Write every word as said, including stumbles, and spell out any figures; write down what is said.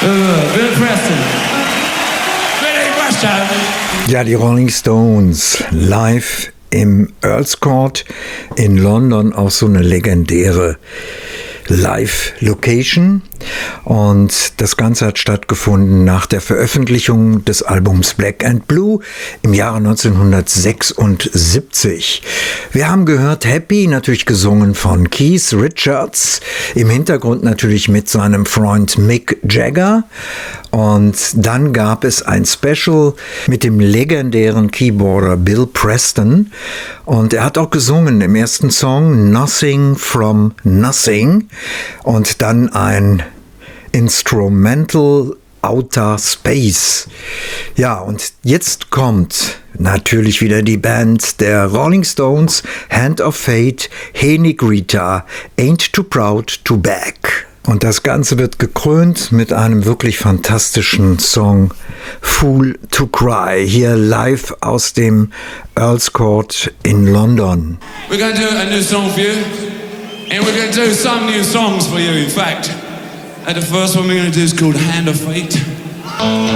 Bill Preston. Billy Preston. Ja, die Rolling Stones live im Earls Court in London, auch so eine legendäre Live-Location. Und das Ganze hat stattgefunden nach der Veröffentlichung des Albums Black and Blue im Jahre neunzehnhundertsechsundsiebzig. Wir haben gehört Happy, natürlich gesungen von Keith Richards, im Hintergrund natürlich mit seinem Freund Mick Jagger. Und dann gab es ein Special mit dem legendären Keyboarder Bill Preston. Und er hat auch gesungen im ersten Song Nothing from Nothing und dann ein Instrumental Outer Space. Ja, und jetzt kommt natürlich wieder die Band der Rolling Stones, Hand of Fate, Hey Negrita, Ain't Too Proud to Beg. Und das Ganze wird gekrönt mit einem wirklich fantastischen Song, Fool to Cry, hier live aus dem Earls Court in London. We're going to do a new song for you, and we're going to do some new songs for you, in fact. And the first one we're going to do is called Hand of Fate.